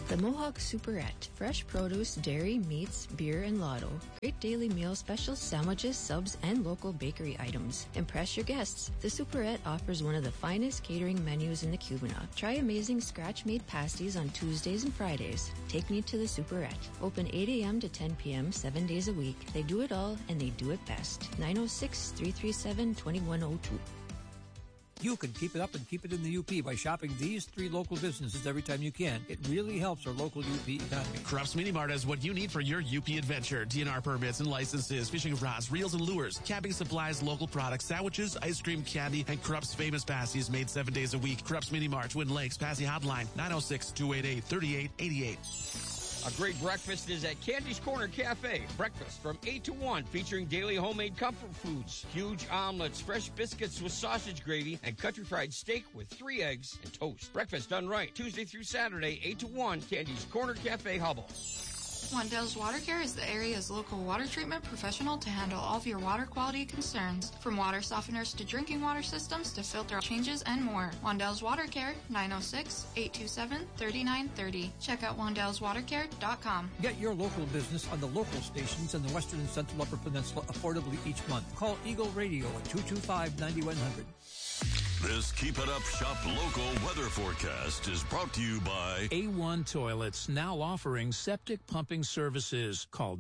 The Mohawk Superette. Fresh produce, dairy, meats, beer, and lotto. Great daily meal specials, sandwiches, subs, and local bakery items. Impress your guests. The Superette offers one of the finest catering menus in the Cubana. Try amazing scratch-made pasties on Tuesdays and Fridays. Take me to the Superette. Open 8 a.m. to 10 p.m. 7 days a week. They do it all, and they do it best. 906-337-2102. You can keep it up and keep it in the UP by shopping these 3 local businesses every time you can. It really helps our local UP economy. Krupp's Mini Mart has what you need for your UP adventure. DNR permits and licenses, fishing rods, reels and lures, camping supplies, local products, sandwiches, ice cream, candy, and Krupp's famous pasties made 7 days a week. Krupp's Mini Mart, Twin Lakes, Passy Hotline, 906-288-3888. A great breakfast is at Candy's Corner Cafe. Breakfast from 8 to 1 featuring daily homemade comfort foods, huge omelets, fresh biscuits with sausage gravy, and country fried steak with 3 eggs and toast. Breakfast done right. Tuesday through Saturday, 8 to 1, Candy's Corner Cafe, Hubble. Wandell's Water Care is the area's local water treatment professional to handle all of your water quality concerns, from water softeners to drinking water systems to filter changes and more. Wandell's Water Care, 906-827-3930. Check out wandellswatercare.com. Get your local business on the local stations in the Western and Central Upper Peninsula affordably each month. Call Eagle Radio at 225-9100. This Keep It Up Shop local weather forecast is brought to you by A1 Toilets, now offering septic pumping services. Call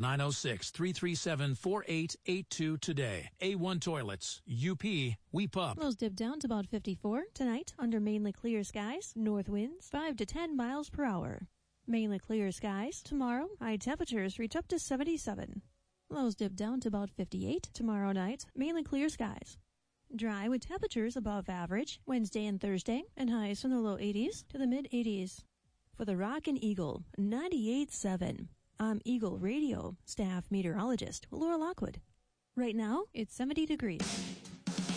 906-337-4882 today. A1 Toilets, UP, we pump. Lows dip down to about 54 tonight under mainly clear skies, north winds 5 to 10 miles per hour. Mainly clear skies tomorrow, high temperatures reach up to 77. Lows dip down to about 58 tomorrow night, mainly clear skies. Dry with temperatures above average Wednesday and Thursday, and highs from the low 80s to the mid-80s. For the Rockin' Eagle 98.7, I'm Eagle Radio staff meteorologist Laura Lockwood. Right now, it's 70 degrees.